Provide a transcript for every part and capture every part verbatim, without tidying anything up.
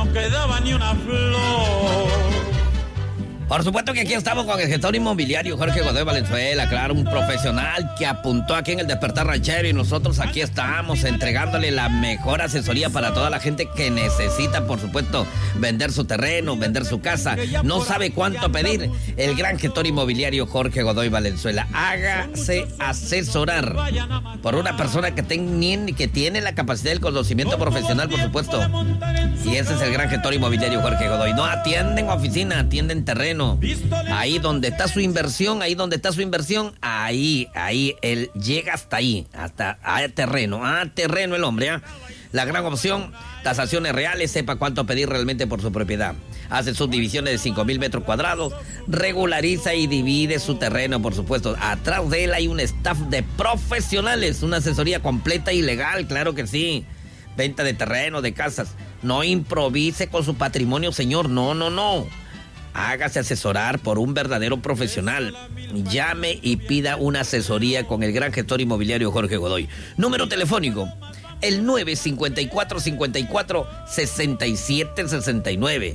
no quedaba ni una flor. Por supuesto que aquí estamos con el gestor inmobiliario Jorge Godoy Valenzuela, claro, un profesional que apuntó aquí en el Despertar Ranchero y nosotros aquí estamos entregándole la mejor asesoría para toda la gente que necesita, por supuesto, vender su terreno, vender su casa, no sabe cuánto pedir. El gran gestor inmobiliario Jorge Godoy Valenzuela, hágase asesorar por una persona que, ten, que tiene la capacidad del conocimiento profesional, por supuesto. Y ese es el gran gestor inmobiliario Jorge Godoy. No atienden oficina, atienden terreno. Ahí donde está su inversión, ahí donde está su inversión, ahí, ahí, él llega hasta ahí, hasta a terreno, a terreno el hombre, ¿eh? La gran opción, tasaciones reales, sepa cuánto pedir realmente por su propiedad. Hace subdivisiones de cinco mil metros cuadrados, regulariza y divide su terreno, por supuesto. Atrás de él hay un staff de profesionales, una asesoría completa y legal, claro que sí. Venta de terreno, de casas. No improvise con su patrimonio, señor, no, no, no. Hágase asesorar por un verdadero profesional. Llame y pida una asesoría con el gran gestor inmobiliario Jorge Godoy. Número telefónico, el nueve cinco cuatro, cinco cuatro, seis siete seis nueve.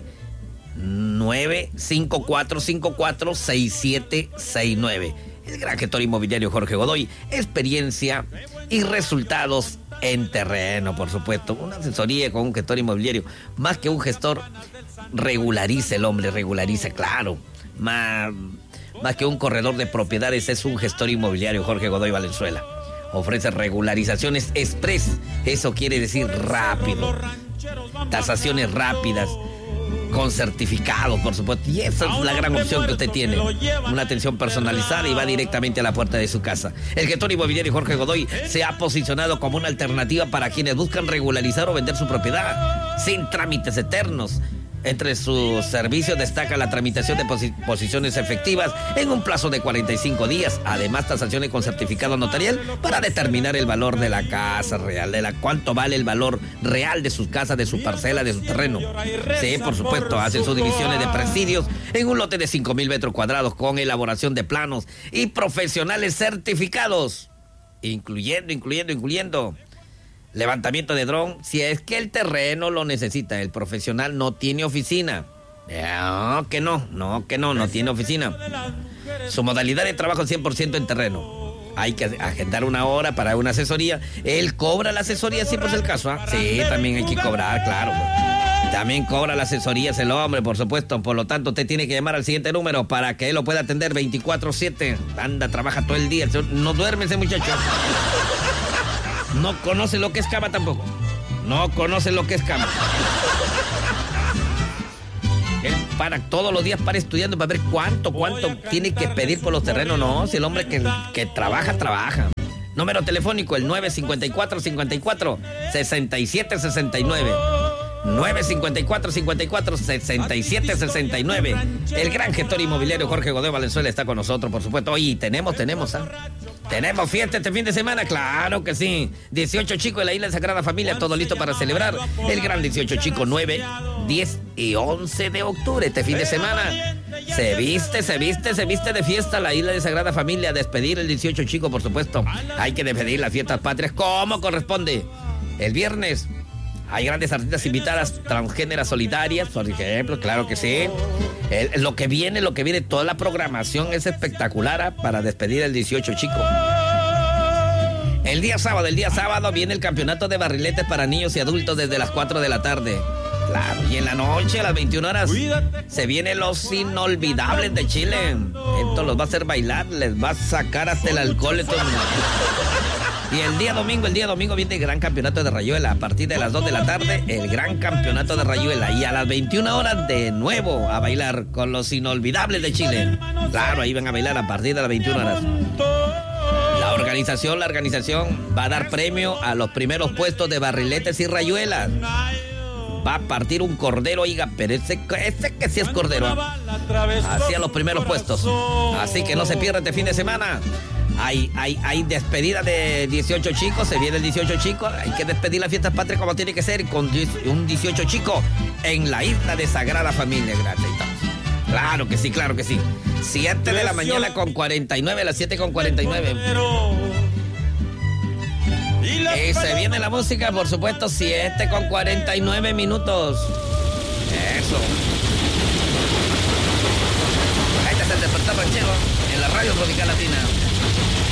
nueve cinco cuatro, cinco cuatro, seis siete seis nueve. El gran gestor inmobiliario Jorge Godoy. Experiencia y resultados en terreno, por supuesto. Una asesoría con un gestor inmobiliario. Más que un gestor, regulariza el hombre, regulariza, claro. Más, más que un corredor de propiedades, es un gestor inmobiliario Jorge Godoy Valenzuela. Ofrece regularizaciones express. Eso quiere decir rápido. Tasaciones rápidas, con certificados, por supuesto. Y esa es la gran opción que usted tiene. Una atención personalizada y va directamente a la puerta de su casa. El gestor inmobiliario Jorge Godoy se ha posicionado como una alternativa para quienes buscan regularizar o vender su propiedad sin trámites eternos. Entre sus servicios destaca la tramitación de posi- posiciones efectivas en un plazo de cuarenta y cinco días. Además, tasaciones con certificado notarial para determinar el valor de la casa real, de la cuánto vale el valor real de sus casas, de su parcela, de su terreno. Sí, por supuesto, hacen sus divisiones de presidios en un lote de cinco mil metros cuadrados con elaboración de planos y profesionales certificados, incluyendo, incluyendo, incluyendo... levantamiento de dron, si es que el terreno lo necesita. El profesional no tiene oficina. No, que no, no, que no, no tiene oficina. Su modalidad de trabajo es cien por ciento en terreno. Hay que agendar una hora para una asesoría. Él cobra la asesoría, si pues el caso, ¿eh? Sí, también hay que cobrar, claro. También cobra la asesoría, es el hombre, por supuesto. Por lo tanto, usted tiene que llamar al siguiente número para que él lo pueda atender veinticuatro siete. Anda, trabaja todo el día. No duerme ese muchacho. No conoce lo que es cama tampoco. No conoce lo que es cama. Él para todos los días, para estudiando para ver cuánto, cuánto tiene que pedir por los terrenos. No, si el hombre que, que trabaja, trabaja. Número telefónico, el nueve cinco cuatro, cinco cuatro, seis siete seis nueve. nueve cinco cuatro, cinco cuatro, seis siete seis nueve. El gran gestor inmobiliario Jorge Godoy Valenzuela está con nosotros, por supuesto. Oye, tenemos, tenemos, ¿ah? ¿Tenemos fiesta este fin de semana? Claro que sí. dieciocho chicos de la Isla de Sagrada Familia, todo listo para celebrar el gran dieciocho chicos, nueve, diez y once de octubre. Este fin de semana se viste, se viste, se viste de fiesta la Isla de Sagrada Familia. Despedir el dieciocho chicos, por supuesto. Hay que despedir las fiestas patrias como corresponde. El viernes hay grandes artistas invitadas, transgéneras solidarias, por ejemplo, claro que sí. El, lo que viene, lo que viene, toda la programación es espectacular, ¿eh? Para despedir el dieciocho chico. El día sábado, el día sábado viene el campeonato de barriletes para niños y adultos desde las cuatro de la tarde. Claro, y en la noche, a las veintiuna horas, se vienen los inolvidables de Chile. Esto los va a hacer bailar, les va a sacar hasta el alcohol. Esto... Y el día domingo, el día domingo viene el gran campeonato de Rayuela. A partir de las dos de la tarde, el gran campeonato de Rayuela. Y a las veintiuna horas, de nuevo, a bailar con los inolvidables de Chile. Claro, ahí van a bailar a partir de las veintiuna horas. La organización, la organización va a dar premio a los primeros puestos de barriletes y rayuelas. Va a partir un cordero, oiga, pero ese, ese que sí es cordero. Hacia los primeros puestos. Así que no se pierda este fin de semana. Hay, hay, hay despedida de dieciocho chicos, se viene el dieciocho chico, hay que despedir las fiestas patrias como tiene que ser, con un dieciocho chico en la Isla de Sagrada Familia. Gracias. Claro que sí, claro que sí. siete de la mañana con cuarenta y nueve, a las siete con cuarenta y nueve. Y se viene la música, por supuesto, siete con cuarenta y nueve minutos. Eso. Ahí está el Despertar Ranchero en la radio Tropical Latina.